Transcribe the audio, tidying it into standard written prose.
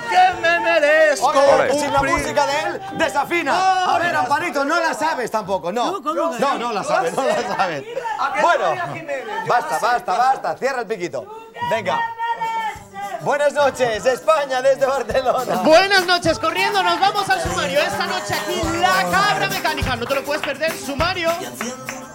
que me merezco. Oye, sin la música de él, desafina. A ver, Amparito, no la sabes tampoco, no. No la sabes, no la sabes. Bueno, basta. Cierra el piquito. Venga. Buenas noches, España, desde Barcelona. Buenas noches, corriendo, nos vamos al sumario. Esta noche aquí, La Cabra Mecánica. No te lo puedes perder, sumario.